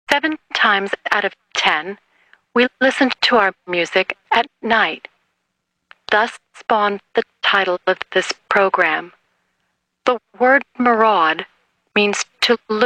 7 times out of 10, we listen to our music at night. Thus spawned the title of this program. The word maraud means to